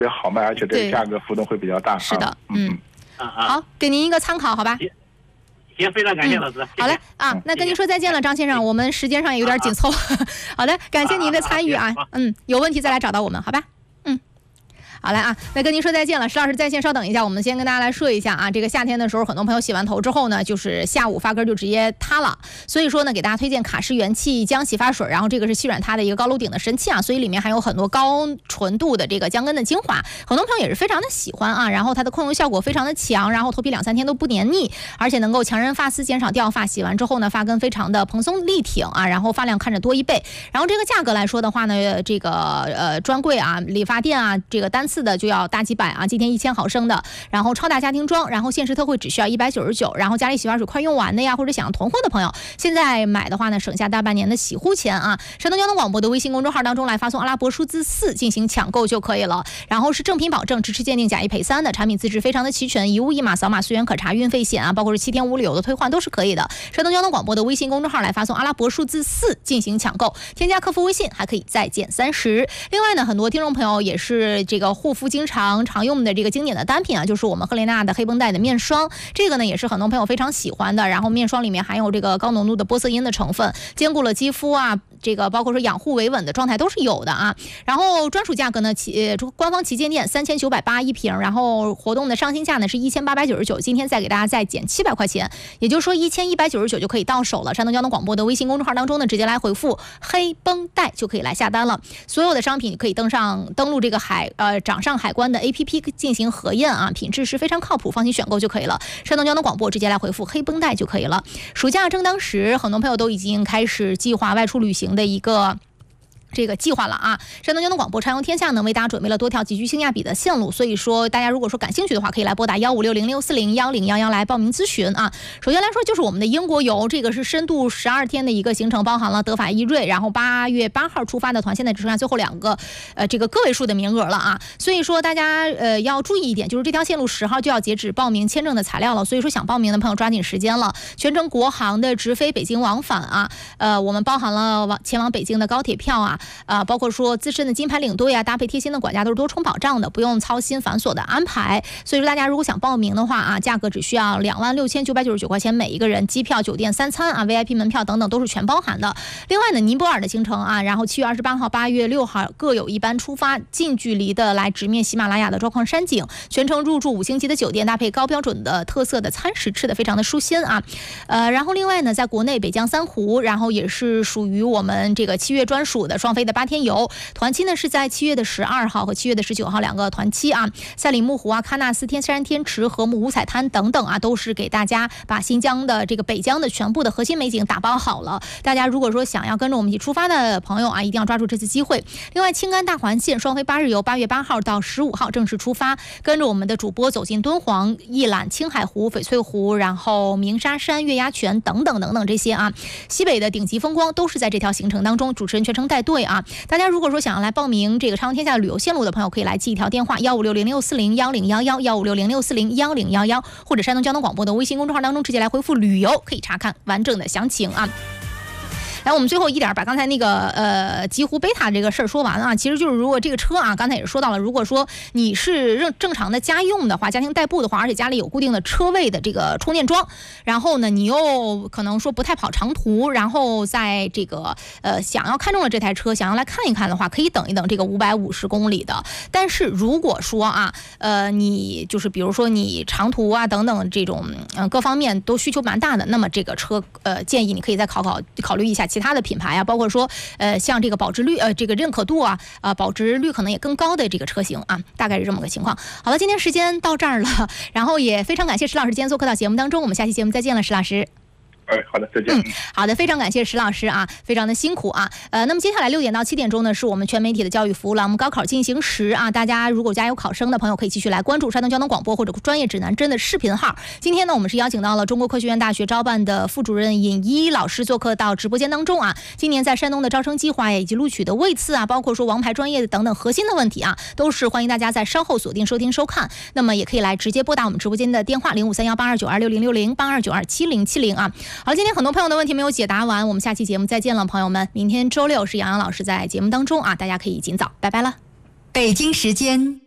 别好卖，而且这个价格浮动会比较大。 是的， 好， 给您一个参考，好吧？ 行，非常感谢老师。 好嘞啊，那跟您说再见了，张先生，我们时间上也有点紧凑。好的，感谢您的参与啊，有问题再来找到我们，好吧？好嘞啊，那跟您说再见了，石老师在线稍等一下，我们先跟大家来说一下啊，这个夏天的时候，很多朋友洗完头之后呢，就是下午发根就直接塌了，所以说呢，给大家推荐卡诗元气姜洗发水，然后这个是细软它的一个高楼顶的神器啊，所以里面含有很多高纯度的这个姜根的精华，很多朋友也是非常的喜欢啊，然后它的控油效果非常的强，然后头皮2-3天都不黏腻，而且能够强韧发丝，减少掉发，洗完之后呢，发根非常的蓬松立挺啊，然后发量看着多1倍，然后这个价格来说的话呢，这个专柜啊、理发店啊，这个单次的就要大几百啊，今天1000毫升的，然后超大家庭装，然后限时特惠只需要199，然后家里洗发水快用完的呀，或者想要囤货的朋友，现在买的话呢，省下大半年的洗护钱啊。山东交通广播的微信公众号当中来发送阿拉伯数字4进行抢购就可以了，然后是正品保证，支持鉴定，假一赔3的产品资质非常的齐全，一物一码扫码随缘可查，运费险啊，包括是7天无理由的退换都是可以的。山东交通广播的微信公众号来发送阿拉伯数字4进行抢购，添加客服微信还可以再减30。另外呢，很多听众朋友也是这个护肤经常用的这个经典的单品啊，就是我们赫莲娜的黑绷带的面霜，这个呢也是很多朋友非常喜欢的。然后面霜里面含有这个高浓度的玻色因的成分，兼顾了肌肤啊，这个包括说养护维稳的状态都是有的啊。然后专属价格呢，官方旗舰店3980一瓶，然后活动的上新价呢是1899，今天再给大家再减700块钱，也就是说1199就可以到手了。山东交通广播的微信公众号当中呢，直接来回复黑绷带就可以来下单了。所有的商品可以登录这个掌上海关的 APP 进行核验啊，品质是非常靠谱，放心选购就可以了。山东交通广播直接来回复黑绷带就可以了。暑假正当时，很多朋友都已经开始计划外出旅行的一个这个计划了啊！山东交通广播畅游天下呢，为大家准备了多条极具性价比的线路，所以说大家如果说感兴趣的话，可以来拨打15606401011来报名咨询啊。首先来说就是我们的英国游，这个是深度12天的一个行程，包含了德法意瑞，然后8月8号出发的团，现在只剩下最后2个这个个位数的名额了啊。所以说大家要注意一点，就是这条线路10号就要截止报名签证的材料了，所以说想报名的朋友抓紧时间了。全程国航的直飞北京往返啊，我们包含了前往北京的高铁票啊。包括说自身的金牌领队啊，搭配贴心的管家都是多重保障的，不用操心繁琐的安排。所以说大家如果想报名的话啊，价格只需要26999块钱每一个人，机票、酒店、3餐啊、VIP 门票等等都是全包含的。另外呢，尼泊尔的行程啊，然后7月28号、8月6号各有一班出发，近距离的来直面喜马拉雅的壮阔山景，全程入住5星级的酒店，搭配高标准的特色的餐食，吃的非常的舒心啊。然后另外呢，在国内北疆3湖，然后也是属于我们这个7月专属的双飞的8天游，团期呢是在7月的12号和7月的19号2个团期啊。赛里木湖啊、喀纳斯天山天池、禾木五彩滩等等啊，都是给大家把新疆的这个北疆的全部的核心美景打包好了。大家如果说想要跟着我们一起出发的朋友啊，一定要抓住这次机会。另外，青甘大环线双飞8日游，8月8号到15号正式出发，跟着我们的主播走进敦煌，一览青海湖、翡翠湖，然后鸣沙山、月牙泉等等等等这些啊，西北的顶级风光都是在这条行程当中，主持人全程带队啊。大家如果说想要来报名这个畅游天下的旅游线路的朋友，可以来记一条电话15606401011，15606401011，或者山东交通广播的微信公众号当中直接来回复旅游，可以查看完整的详情啊。来，我们最后一点把刚才那个极狐贝塔这个事儿说完啊，其实就是如果这个车啊，刚才也说到了，如果说你是正常的家用的话，家庭代步的话，而且家里有固定的车位的这个充电桩，然后呢，你又可能说不太跑长途，然后在这个想要看中了这台车，想要来看一看的话，可以等一等这个550公里的。但是如果说啊，你就是比如说你长途啊等等这种各方面都需求蛮大的，那么这个车建议你可以再考虑一下其他的品牌啊，包括说像这个保值率这个认可度啊保值率可能也更高的这个车型啊，大概是这么个情况。好了，今天时间到这儿了，然后也非常感谢石老师今天做客到节目当中，我们下期节目再见了，石老师。 好的，再见。 好的，非常感谢石老师啊，非常的辛苦啊。那么接下来6点到7点钟呢，是我们全媒体的教育服务了。我们高考进行时啊，大家如果家有考生的朋友，可以继续来关注山东交通广播或者专业指南针的视频号。今天呢，我们是邀请到了中国科学院大学招办的副主任尹一老师做客到直播间当中啊。今年在山东的招生计划以及录取的位次啊，包括说王牌专业的等等核心的问题啊，都是欢迎大家在稍后锁定收听收看。那么也可以来直接拨打我们直播间的电话05318292606082927070啊。好了，今天很多朋友的问题没有解答完，我们下期节目再见了，朋友们。明天周6是杨洋老师在节目当中啊，大家可以尽早，拜拜了。 北京时间